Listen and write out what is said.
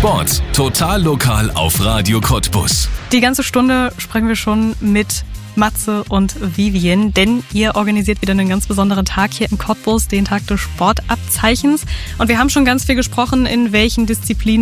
Sport. Total lokal auf Radio Cottbus. Die ganze Stunde sprechen wir schon mit Matze und Vivien, denn ihr organisiert wieder einen ganz besonderen Tag hier in Cottbus, den Tag des Sportabzeichens. Und wir haben schon ganz viel gesprochen, in welchen Disziplinen